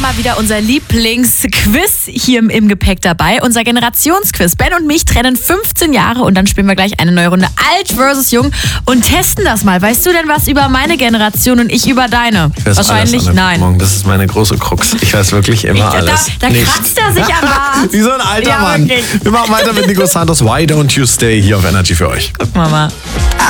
mal wieder unser Lieblingsquiz hier im Gepäck dabei. Unser Generationsquiz. Ben und mich trennen 15 Jahre und dann spielen wir gleich eine neue Runde Alt versus Jung und testen das mal. Weißt du denn was über meine Generation und ich über deine? Wahrscheinlich nein. Das ist meine große Krux. Ich weiß wirklich immer alles. Da kratzt er sich am Bart. Wie so ein alter Mann. Wirklich. Wir machen weiter mit Nico Santos. Why don't you stay hier auf Energy für euch. Guck mal.